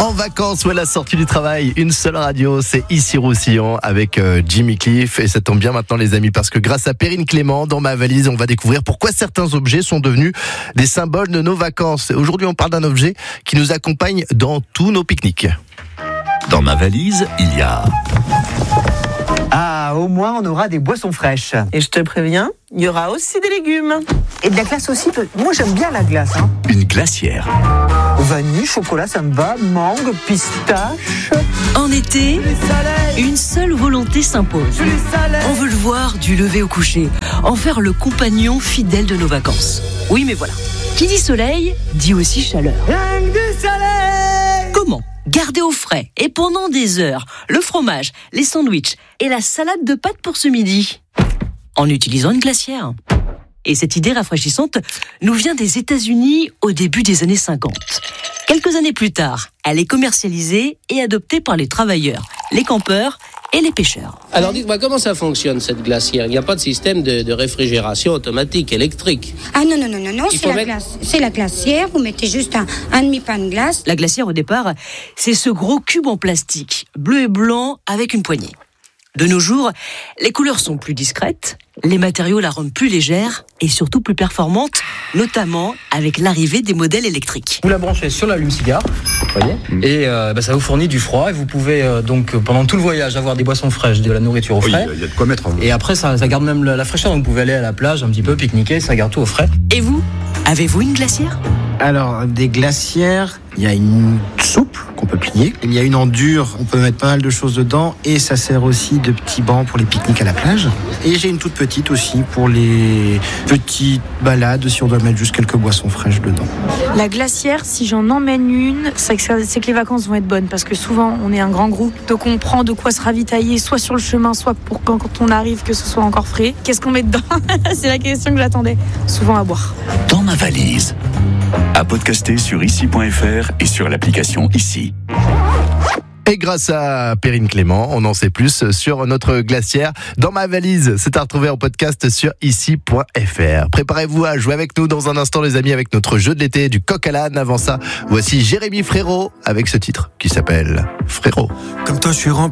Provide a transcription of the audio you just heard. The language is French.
En vacances ou à la sortie du travail, une seule radio, c'est ici Roussillon avec Jimmy Cliff. Et ça tombe bien maintenant les amis, parce que grâce à Perrine Clément, dans ma valise, on va découvrir pourquoi certains objets sont devenus des symboles de nos vacances. Aujourd'hui, on parle d'un objet qui nous accompagne dans tous nos pique-niques. Dans ma valise, il y a... Ah, au moins on aura des boissons fraîches. Et je te préviens, il y aura aussi des légumes. Et de la glace aussi. Moi j'aime bien la glace. Une glacière. Vanille, chocolat, ça me va. Mangue, pistache. En été, une seule volonté s'impose. On veut le voir du lever au coucher, en faire le compagnon fidèle de nos vacances. Oui, mais voilà. Qui dit soleil, dit aussi chaleur. Rien que du soleil. Comment garder au frais et pendant des heures le fromage, les sandwichs et la salade de pâtes pour ce midi? En utilisant une glacière. Et cette idée rafraîchissante nous vient des États-Unis au début des années 50. Quelques années plus tard, elle est commercialisée et adoptée par les travailleurs, les campeurs et les pêcheurs. Alors dites-moi, comment ça fonctionne cette glacière? Il n'y a pas de système de réfrigération automatique, électrique? Ah non, c'est la glacière, vous mettez juste un demi-pain de glace. La glacière au départ, c'est ce gros cube en plastique, bleu et blanc avec une poignée. De nos jours, les couleurs sont plus discrètes, les matériaux la rendent plus légère et surtout plus performante, notamment avec l'arrivée des modèles électriques. Vous la branchez sur l'allume-cigare, voyez, et ça vous fournit du froid et vous pouvez donc pendant tout le voyage avoir des boissons fraîches, de la nourriture au frais. Il y a de quoi mettre. Et après ça garde même la fraîcheur, donc vous pouvez aller à la plage un petit peu pique-niquer, ça garde tout au frais. Et vous, avez-vous une glacière ? Alors, des glacières, il y a une soupe qu'on peut plier. Il y a une en dur, on peut mettre pas mal de choses dedans. Et ça sert aussi de petits bancs pour les pique-niques à la plage. Et j'ai une toute petite aussi pour les petites balades, si on doit mettre juste quelques boissons fraîches dedans. La glacière, si j'en emmène une, c'est que les vacances vont être bonnes. Parce que souvent, on est un grand groupe. Donc on prend de quoi se ravitailler, soit sur le chemin, soit pour quand on arrive, que ce soit encore frais. Qu'est-ce qu'on met dedans ? C'est la question que j'attendais. Souvent à boire. Dans ma valise. À podcaster sur ici.fr et sur l'application Ici. Et grâce à Perrine Clément, on en sait plus sur notre glacière. Dans ma valise, c'est à retrouver en podcast sur ici.fr. Préparez-vous à jouer avec nous dans un instant, les amis, avec notre jeu de l'été du coq à l'âne. Avant ça, voici Jérémy Frérot avec ce titre qui s'appelle Frérot. Comme toi, je suis rempli.